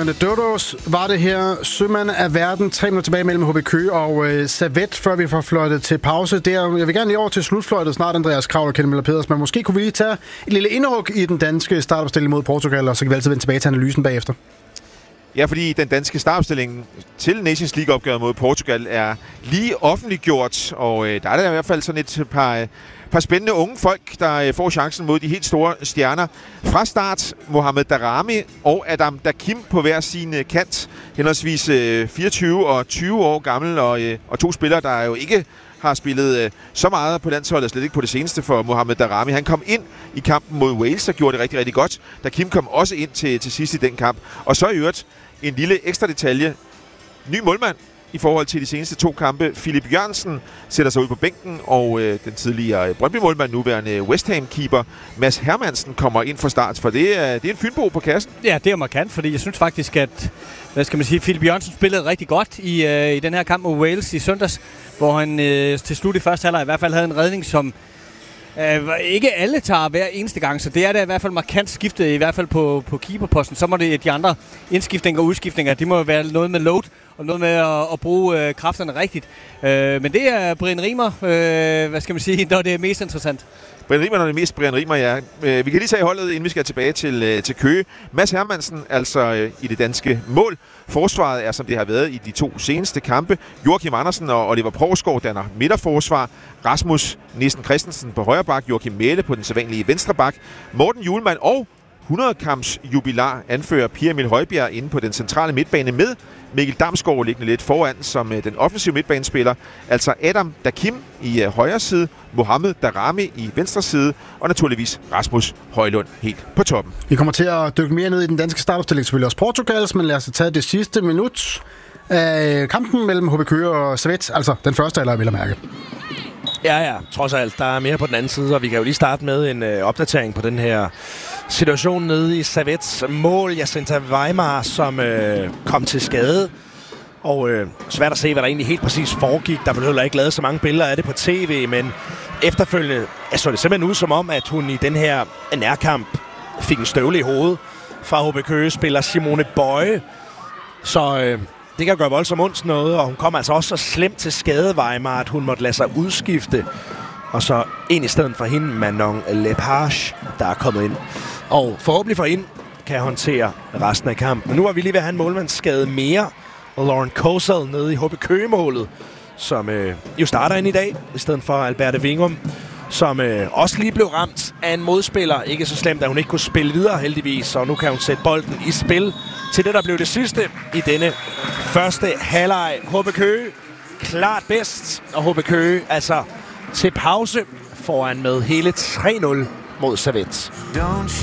The Dodos var det her. Sømand af verden. 3 minutter tilbage mellem HB Køge og Servette, før vi får fløjtet til pause. Jeg vil gerne lige over til slutfløjtet snart, Andreas Krav og Kenneth Møller Pedersen. Men måske kunne vi lige tage et lille indhug i den danske startopstilling mod Portugal, og så kan vi altid vende tilbage til analysen bagefter. Ja, fordi den danske startopstilling til Nations League-opgøret mod Portugal er lige offentliggjort, og der er der i hvert fald sådan et par spændende unge folk, der får chancen mod de helt store stjerner. Fra start Mohamed Daramy og Adam Dakim på hver sin kant, henholdsvis 24 og 20 år gammel, og 2 spillere, der jo ikke har spillet så meget på landsholdet, slet ikke på det seneste for Mohamed Daramy. Han kom ind i kampen mod Wales og gjorde det rigtig, rigtig godt. Dakim kom også ind til sidst i den kamp. Og så i øvrigt en lille ekstra detalje. Ny målmand i forhold til de seneste 2 kampe. Philip Jørgensen sætter sig ud på bænken, og den tidligere Brøndby-målmand, nuværende West Ham-keeper Mads Hermansen kommer ind fra start, for det er en fynbo på kassen. Ja, det er markant, fordi jeg synes faktisk, at Philip Jørgensen spillede rigtig godt i den her kamp mod Wales i søndags, hvor han til slut i første halvleg i hvert fald havde en redning, som ikke alle tager hver eneste gang, så det er da i hvert fald markant skiftet, i hvert fald på keeperposten. Så må det de andre indskiftninger og udskiftninger, det må være noget med load og noget med at bruge kræfterne rigtigt. Men det er Brian Riemer, når det er mest interessant. Brian Riemer, når det er mest Brian Riemer, ja. Vi kan lige tage holdet, inden vi skal tilbage til Køge. Mads Hermansen, altså i det danske mål. Forsvaret er, som det har været i de 2 seneste kampe. Joachim Andersen og Oliver Provsgaard danner midterforsvar. Rasmus Nielsen Christensen på højre bak. Joachim Mæhle på den sædvanlige venstre bak. Morten Hjulmand og 100-kamps jubilar anfører Pierre Emil Højbjerg inde på den centrale midtbane med Mikkel Damsgaard liggende lidt foran som den offensive midtbanespiller. Altså Adam Dakim i højre side, Mohamed Daramy i venstre side og naturligvis Rasmus Højlund helt på toppen. Vi kommer til at dykke mere ned i den danske startopstilling, selvfølgelig også Portugals, men lad os tage det sidste minut af kampen mellem HB Køge og Servette, altså den første eller vil jeg mærke. Ja, trods alt. Der er mere på den anden side, og vi kan jo lige starte med en opdatering på den her situation nede i Servettes mål. Jacinta Weimar, som kom til skade. Og svært at se, hvad der egentlig helt præcis foregik. Der blev heller ikke lavet så mange billeder af det på tv, men efterfølgende så det simpelthen ud som om, at hun i den her nærkamp fik en støvle i hovedet fra HB Køge spiller Simone Bøje. Så det kan gøre voldsomt ondt noget, og hun kom altså også så slemt til skade, Weimar, at hun måtte lade sig udskifte. Og så ind i stedet for hende, Manon Lepage, der er kommet ind. Og forhåbentlig for hende kan håndtere resten af kampen. Men nu er vi lige ved at have en målmandsskade mere. Og Lauren Kosel nede i HB Køge-målet, som jo starter ind i dag, i stedet for Alberte Wingum, som også lige blev ramt af en modspiller. Ikke så slemt, at hun ikke kunne spille videre heldigvis, og nu kan hun sætte bolden i spil til det, der blev det sidste i denne første halvleg. HB Køge klart bedst, og HB Køge altså til pause foran med hele 3-0 mod Servette.